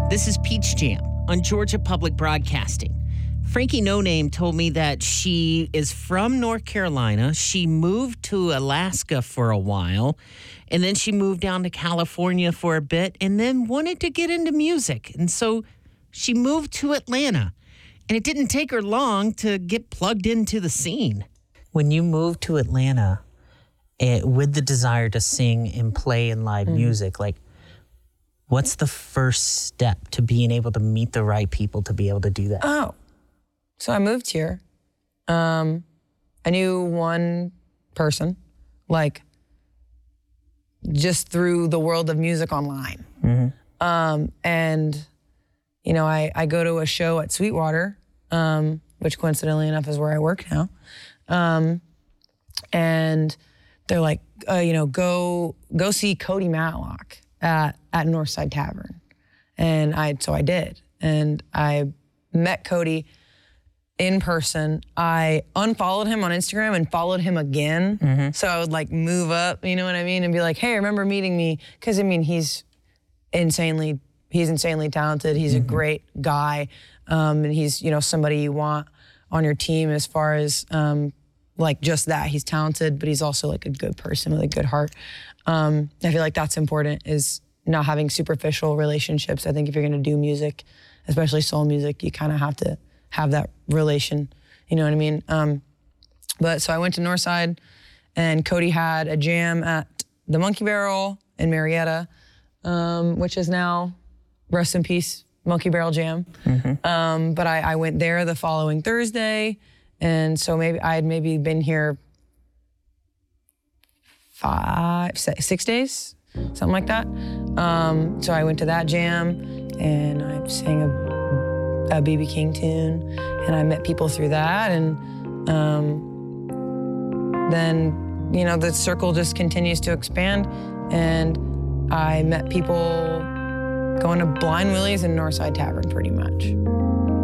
This is Peach Jam on Georgia Public Broadcasting. Frankie No Name told me that she is from North Carolina. She moved to Alaska for a while, and then she moved down to California for a bit, and then wanted to get into music. And so she moved to Atlanta, and it didn't take her long to get plugged into the scene. When you moved to Atlanta with the desire to sing and play in live music, like, what's the first step to being able to meet the right people to be able to do that? Oh, so I moved here. I knew one person, like, just through the world of music online. And, you know, I go to a show at Sweetwater, which coincidentally enough is where I work now. And they're like, you know, go see Cody Matlock at Northside Tavern. And so I did. And I met Cody in person. I unfollowed him on Instagram and followed him again. So I would like move up, you know what I mean? And be like, hey, remember meeting me? Cause I mean, he's insanely talented. He's a great guy. And he's, you know, somebody you want on your team as far as like just that. He's talented, but he's also like a good person with a good heart. I feel like that's important, is not having superficial relationships. I think if you're gonna do music, especially soul music, you kind of have to have that relation, you know what I mean? But so I went to Northside, and Cody had a jam at the Monkey Barrel in Marietta, which is now, rest in peace, Monkey Barrel Jam. But I went there the following Thursday, and so I had been here 6 days, something like that. So I went to that jam, and I sang a B.B. King tune, and I met people through that, and then, you know, the circle just continues to expand, and I met people going to Blind Willie's and Northside Tavern pretty much.